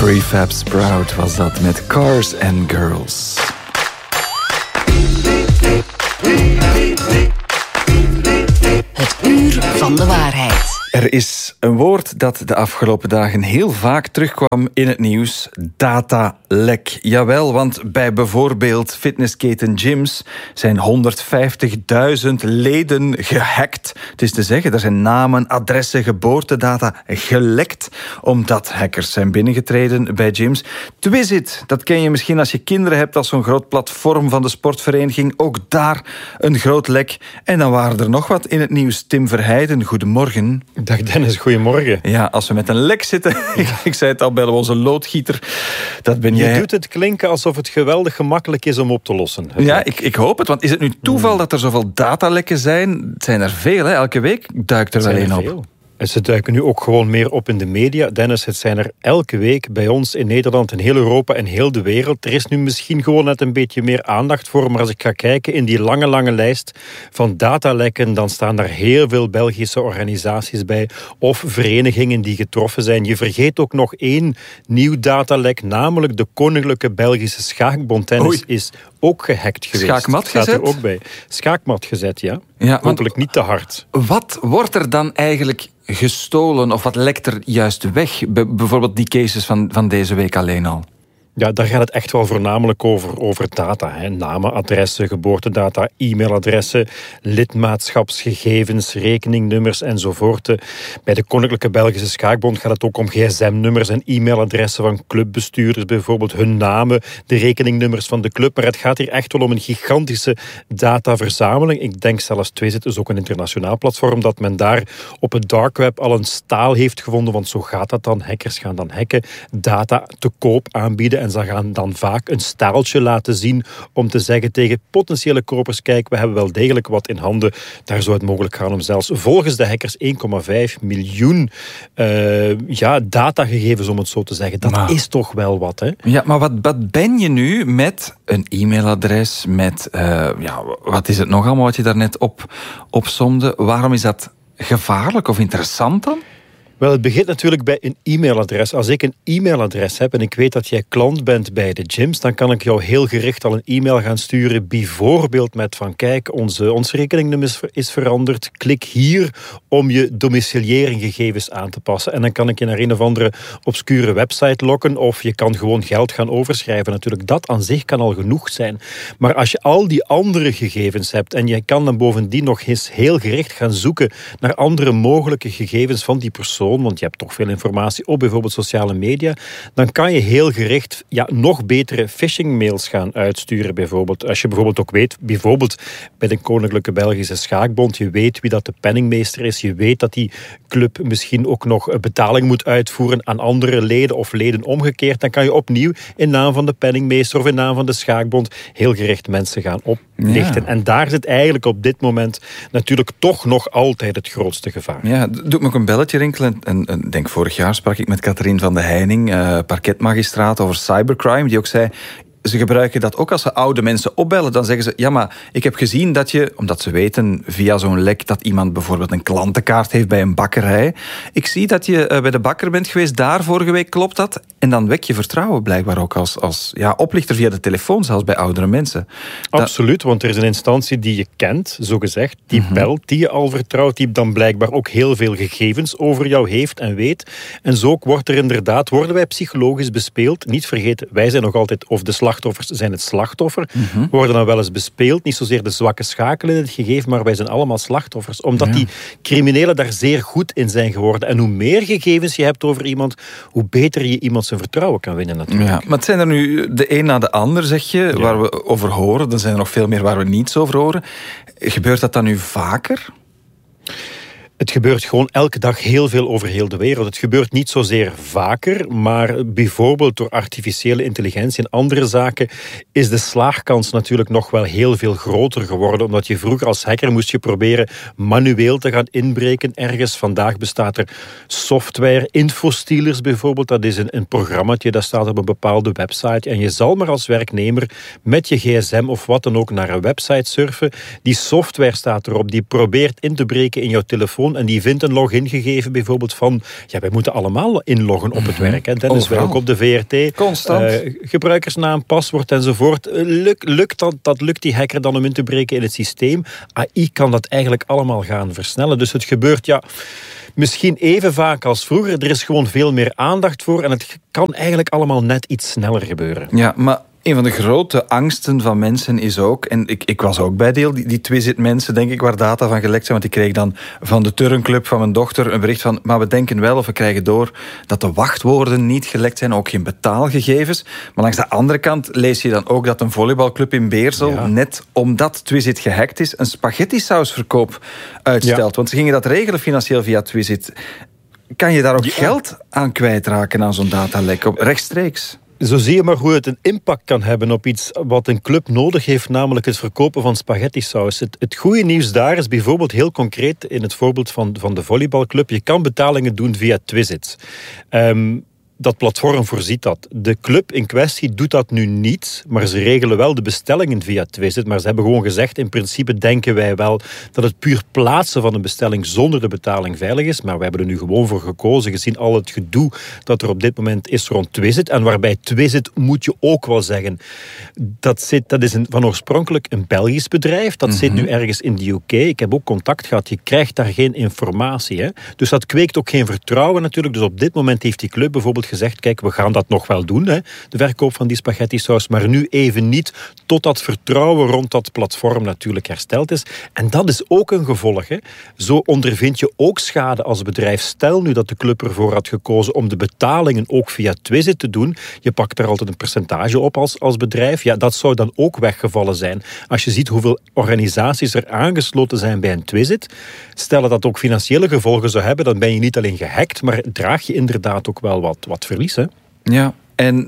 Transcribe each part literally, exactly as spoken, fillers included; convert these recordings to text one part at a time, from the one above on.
Prefab Sprout was dat met Cars and Girls. Het uur van de waarheid. Er is een woord dat de afgelopen dagen heel vaak terugkwam in het nieuws. Datalek. Jawel, want bij bijvoorbeeld fitnessketen gyms zijn honderdvijftigduizend leden gehackt. Het is te zeggen, er zijn namen, adressen, geboortedata gelekt, omdat hackers zijn binnengetreden bij gyms. Twisit, dat ken je misschien als je kinderen hebt, als zo'n groot platform van de sportvereniging. Ook daar een groot lek. En dan waren er nog wat in het nieuws. Tim Verheijden, goedemorgen. Dag Dennis, goedemorgen. Ja, als we met een lek zitten, ja. Ik zei het al bij onze loodgieter, dat ben jij. Je doet het klinken alsof het geweldig gemakkelijk is om op te lossen. Ja, ik, ik hoop het, want is het nu toeval hmm. dat er zoveel datalekken zijn? Het zijn er veel, hè? Elke week duikt er wel één op. Veel. Ze duiken nu ook gewoon meer op in de media. Dennis, het zijn er elke week bij ons in Nederland, in heel Europa en heel de wereld. Er is nu misschien gewoon net een beetje meer aandacht voor. Maar als ik ga kijken in die lange, lange lijst van datalekken, dan staan daar heel veel Belgische organisaties bij. Of verenigingen die getroffen zijn. Je vergeet ook nog één nieuw datalek, namelijk de Koninklijke Belgische Schaakbond. Tennis is ook gehackt geweest. Schaakmat gezet? Staat er ook bij. Schaakmat gezet, ja. ja Hopelijk niet te hard. Wat wordt er dan eigenlijk gestolen of wat lekt er juist weg? B- bijvoorbeeld die cases van, van deze week alleen al. Ja, daar gaat het echt wel voornamelijk over, over data. Hè. Namen, adressen, geboortedata, e-mailadressen, lidmaatschapsgegevens, rekeningnummers enzovoort. Bij de Koninklijke Belgische Schaakbond gaat het ook om gsm-nummers en e-mailadressen van clubbestuurders, bijvoorbeeld hun namen, de rekeningnummers van de club. Maar het gaat hier echt wel om een gigantische dataverzameling. Ik denk zelfs Twisit is ook een internationaal platform, dat men daar op het dark web al een staal heeft gevonden, want zo gaat dat dan. Hackers gaan dan hacken, data te koop aanbieden. En ze gaan dan vaak een staaltje laten zien om te zeggen tegen potentiële kopers, kijk, we hebben wel degelijk wat in handen. Daar zou het mogelijk gaan om zelfs volgens de hackers één komma vijf miljoen uh, ja, datagegevens, om het zo te zeggen. Dat maar, is toch wel wat, hè? Ja, maar wat, wat ben je nu met een e-mailadres, met, uh, ja, wat is het nog allemaal wat je daarnet op, opsomde? Waarom is dat gevaarlijk of interessant dan? Wel, het begint natuurlijk bij een e-mailadres. Als ik een e-mailadres heb en ik weet dat jij klant bent bij de gyms, dan kan ik jou heel gericht al een e-mail gaan sturen, bijvoorbeeld met van kijk, onze, ons rekeningnummer is veranderd, klik hier om je domiciliëringgegevens aan te passen. En dan kan ik je naar een of andere obscure website lokken, of je kan gewoon geld gaan overschrijven. Natuurlijk, dat aan zich kan al genoeg zijn. Maar als je al die andere gegevens hebt en je kan dan bovendien nog eens heel gericht gaan zoeken naar andere mogelijke gegevens van die persoon, want je hebt toch veel informatie op bijvoorbeeld sociale media, dan kan je heel gericht ja, nog betere phishing-mails gaan uitsturen. Bijvoorbeeld. Als je bijvoorbeeld ook weet, bijvoorbeeld bij de Koninklijke Belgische Schaakbond, je weet wie dat de penningmeester is, je weet dat die club misschien ook nog betaling moet uitvoeren aan andere leden of leden omgekeerd, dan kan je opnieuw in naam van de penningmeester of in naam van de Schaakbond heel gericht mensen gaan oplichten. Ja. En daar zit eigenlijk op dit moment natuurlijk toch nog altijd het grootste gevaar. Ja, doe me ook een belletje rinkelen. En, en denk, vorig jaar sprak ik met Catherine van de Heining, uh, parketmagistraat, over cybercrime, die ook zei, ze gebruiken dat ook als ze oude mensen opbellen. Dan zeggen ze, ja, maar ik heb gezien dat je, omdat ze weten via zo'n lek dat iemand bijvoorbeeld een klantenkaart heeft bij een bakkerij. Ik zie dat je uh, bij de bakker bent geweest, daar vorige week, klopt dat? En dan wek je vertrouwen blijkbaar ook als, als ja, oplichter via de telefoon, zelfs bij oudere mensen. Absoluut, dat... want er is een instantie die je kent, zogezegd, die mm-hmm. belt, die je al vertrouwt, die dan blijkbaar ook heel veel gegevens over jou heeft en weet. En zo wordt er inderdaad, worden wij psychologisch bespeeld. Niet vergeten, wij zijn nog altijd, of de slachtoffers zijn het slachtoffer. Mm-hmm. We worden dan wel eens bespeeld, niet zozeer de zwakke schakel in het gegeven, maar wij zijn allemaal slachtoffers. Omdat ja. die criminelen daar zeer goed in zijn geworden. En hoe meer gegevens je hebt over iemand, hoe beter je iemand zijn vertrouwen kan winnen natuurlijk. Ja, maar het zijn er nu de een na de ander, zeg je, ja. waar we over horen. Er zijn er nog veel meer waar we niets over horen. Gebeurt dat dan nu vaker? Het gebeurt gewoon elke dag heel veel over heel de wereld. Het gebeurt niet zozeer vaker, maar bijvoorbeeld door artificiële intelligentie en andere zaken is de slaagkans natuurlijk nog wel heel veel groter geworden. Omdat je vroeger als hacker moest je proberen manueel te gaan inbreken ergens. Vandaag bestaat er software, infostealers bijvoorbeeld. Dat is een, een programmaatje dat staat op een bepaalde website. En je zal maar als werknemer met je gsm of wat dan ook naar een website surfen. Die software staat erop, die probeert in te breken in jouw telefoon. telefoon en die vindt een login-gegeven bijvoorbeeld van... Ja, wij moeten allemaal inloggen op het werk. Hè. Dennis, wij ook op de V R T. Constant. Uh, gebruikersnaam, paswoord enzovoort. Luk, lukt dat, dat lukt die hacker dan om in te breken in het systeem? A I kan dat eigenlijk allemaal gaan versnellen. Dus het gebeurt, ja... Misschien even vaak als vroeger. Er is gewoon veel meer aandacht voor. En het kan eigenlijk allemaal net iets sneller gebeuren. Ja, maar een van de grote angsten van mensen is ook... En ik, ik was ook bij deel, die, die Twizit mensen, denk ik, waar data van gelekt zijn. Want ik kreeg dan van de turnclub van mijn dochter een bericht van... Maar we denken wel, of we krijgen door, dat de wachtwoorden niet gelekt zijn. Ook geen betaalgegevens. Maar langs de andere kant lees je dan ook dat een volleybalclub in Beersel... Ja. net omdat Twizit gehackt is, een spaghetti-sausverkoop uitstelt. Ja. Want ze gingen dat regelen financieel via Twizit. Kan je daar ook ja. geld aan kwijtraken aan zo'n datalek? Op, rechtstreeks? Zo zie je maar hoe het een impact kan hebben op iets wat een club nodig heeft, namelijk het verkopen van spaghetti-saus. Het, het goede nieuws daar is bijvoorbeeld heel concreet in het voorbeeld van, van de volleybalclub. Je kan betalingen doen via Twizit. Um, Dat platform voorziet dat. De club in kwestie doet dat nu niet, maar ze regelen wel de bestellingen via Twizit. Maar ze hebben gewoon gezegd, in principe denken wij wel dat het puur plaatsen van een bestelling zonder de betaling veilig is. Maar we hebben er nu gewoon voor gekozen, gezien al het gedoe dat er op dit moment is rond Twizit. En waarbij Twizit, moet je ook wel zeggen, dat, zit, dat is een, van oorspronkelijk een Belgisch bedrijf. Dat mm-hmm. zit nu ergens in de U K. Ik heb ook contact gehad, je krijgt daar geen informatie. Hè? Dus dat kweekt ook geen vertrouwen natuurlijk. Dus op dit moment heeft die club bijvoorbeeld gezegd, kijk, we gaan dat nog wel doen, hè, de verkoop van die spaghetti-saus, maar nu even niet, tot dat vertrouwen rond dat platform natuurlijk hersteld is. En dat is ook een gevolg. Hè. Zo ondervind je ook schade als bedrijf. Stel nu dat de club ervoor had gekozen om de betalingen ook via Twizit te doen. Je pakt er altijd een percentage op als, als bedrijf. Ja, dat zou dan ook weggevallen zijn. Als je ziet hoeveel organisaties er aangesloten zijn bij een Twizit, stel dat dat ook financiële gevolgen zou hebben, dan ben je niet alleen gehackt, maar draag je inderdaad ook wel wat, wat verlies. Hè? Ja, en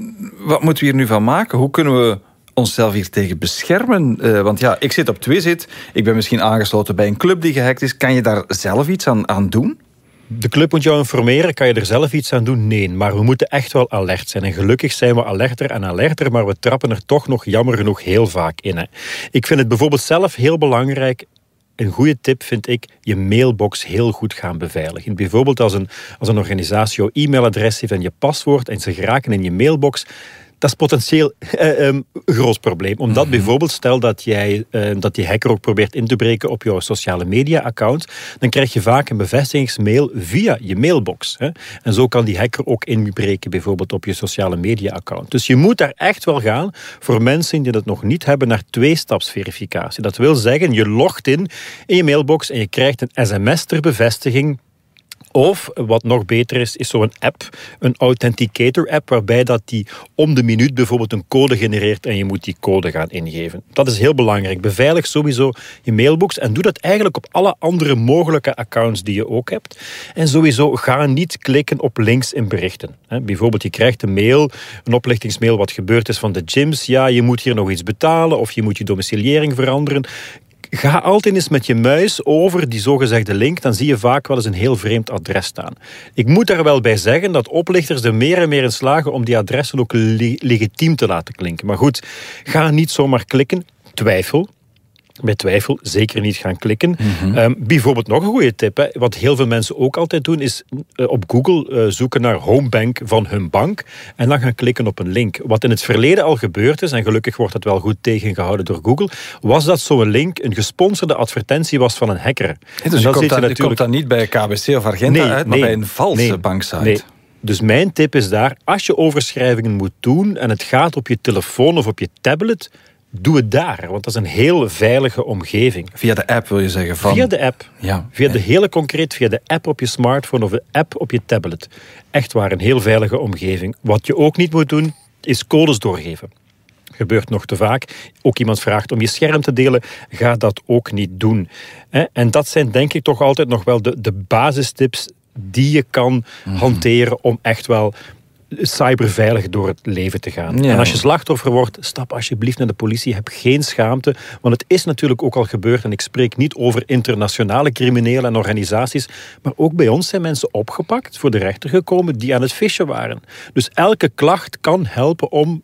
wat moeten we hier nu van maken? Hoe kunnen we onszelf hier tegen beschermen? Uh, want ja, ik zit op Twizit, ik ben misschien aangesloten bij een club die gehackt is. Kan je daar zelf iets aan, aan doen? De club moet jou informeren. Kan je er zelf iets aan doen? Nee, maar we moeten echt wel alert zijn. En gelukkig zijn we alerter en alerter, maar we trappen er toch nog jammer genoeg heel vaak in. Hè. Ik vind het bijvoorbeeld zelf heel belangrijk. Een goede tip vind ik, je mailbox heel goed gaan beveiligen. Bijvoorbeeld als een, als een organisatie jouw e-mailadres heeft en je paswoord en ze geraken in je mailbox, dat is potentieel eh, um, een groot probleem. Omdat mm-hmm. bijvoorbeeld, stel dat, jij, uh, dat die hacker ook probeert in te breken op jouw sociale media-account, dan krijg je vaak een bevestigingsmail via je mailbox. Hè? En zo kan die hacker ook inbreken bijvoorbeeld op je sociale media-account. Dus je moet daar echt wel gaan voor mensen die dat nog niet hebben naar tweestapsverificatie. Dat wil zeggen, je logt in in je mailbox en je krijgt een sms ter bevestiging. Of, wat nog beter is, is zo'n app, een authenticator-app, waarbij dat die om de minuut bijvoorbeeld een code genereert en je moet die code gaan ingeven. Dat is heel belangrijk. Beveilig sowieso je mailbox en doe dat eigenlijk op alle andere mogelijke accounts die je ook hebt. En sowieso ga niet klikken op links in berichten. Bijvoorbeeld, je krijgt een mail, een oplichtingsmail wat gebeurd is van de gyms. Ja, je moet hier nog iets betalen of je moet je domiciliëring veranderen. Ga altijd eens met je muis over die zogezegde link, dan zie je vaak wel eens een heel vreemd adres staan. Ik moet daar wel bij zeggen dat oplichters er meer en meer in slagen om die adressen ook le- legitiem te laten klinken. Maar goed, ga niet zomaar klikken, twijfel. Bij twijfel zeker niet gaan klikken. Mm-hmm. Um, bijvoorbeeld nog een goede tip. Hè. Wat heel veel mensen ook altijd doen, is uh, op Google uh, zoeken naar homebank van hun bank en dan gaan klikken op een link. Wat in het verleden al gebeurd is, en gelukkig wordt dat wel goed tegengehouden door Google, was dat zo'n link een gesponsorde advertentie was van een hacker. Ja, dus je, komt dan, natuurlijk... je komt dan niet bij K B C of Argenta nee, uit, maar nee, bij een valse nee, banksite. Nee. Dus mijn tip is daar, als je overschrijvingen moet doen en het gaat op je telefoon of op je tablet, doe het daar, want dat is een heel veilige omgeving. Via de app wil je zeggen? Van... Via de app. Ja, via ja. de hele concreet, via de app op je smartphone of de app op je tablet. Echt waar, een heel veilige omgeving. Wat je ook niet moet doen, is codes doorgeven. Gebeurt nog te vaak. Ook iemand vraagt om je scherm te delen, ga dat ook niet doen. En dat zijn denk ik toch altijd nog wel de, de basistips die je kan mm-hmm. hanteren om echt wel cyberveilig door het leven te gaan. Ja. En als je slachtoffer wordt, stap alsjeblieft naar de politie. Heb geen schaamte, want het is natuurlijk ook al gebeurd en ik spreek niet over internationale criminelen en organisaties, maar ook bij ons zijn mensen opgepakt, voor de rechter gekomen, die aan het fischen waren. Dus elke klacht kan helpen om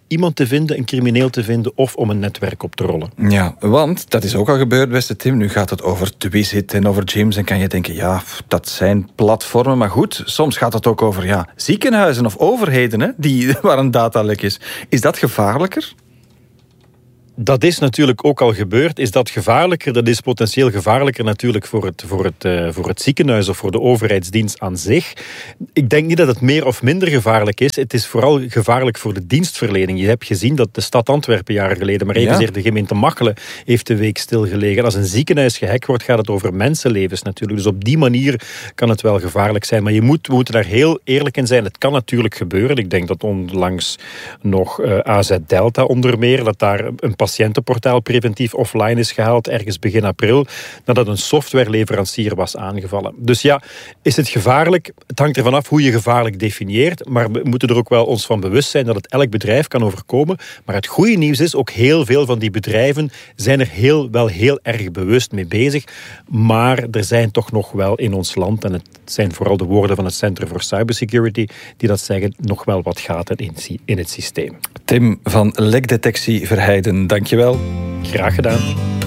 iemand te vinden, een crimineel te vinden of om een netwerk op te rollen. Ja, want dat is ook al gebeurd, beste Tim. Nu gaat het over Twisit en over gyms en kan je denken, ja, dat zijn platformen. Maar goed, soms gaat het ook over ja, ziekenhuizen of overheden hè, die, waar een datalek is. Is dat gevaarlijker? Dat is natuurlijk ook al gebeurd. Is dat gevaarlijker? Dat is potentieel gevaarlijker natuurlijk voor het, voor het, uh, voor het ziekenhuis of voor de overheidsdienst aan zich. Ik denk niet dat het meer of minder gevaarlijk is. Het is vooral gevaarlijk voor de dienstverlening. Je hebt gezien dat de stad Antwerpen jaren geleden, maar evenzeer ja. de gemeente Machelen, heeft de week stilgelegen. Als een ziekenhuis gehackt wordt, gaat het over mensenlevens natuurlijk. Dus op die manier kan het wel gevaarlijk zijn. Maar je moet, we moeten daar heel eerlijk in zijn. Het kan natuurlijk gebeuren. Ik denk dat onlangs nog uh, A Z Delta onder meer, dat daar een patiëntenportaal preventief offline is gehaald, ergens begin april, nadat een softwareleverancier was aangevallen. Dus ja, is het gevaarlijk? Het hangt ervan af hoe je gevaarlijk definieert, maar we moeten er ook wel ons van bewust zijn dat het elk bedrijf kan overkomen. Maar het goede nieuws is, ook heel veel van die bedrijven zijn er heel, wel heel erg bewust mee bezig, maar er zijn toch nog wel in ons land, en het zijn vooral de woorden van het Center for Cybersecurity, die dat zeggen, nog wel wat gaten in, in het systeem. Tim van Lekdetectie Verheijden, dankjewel. Graag gedaan.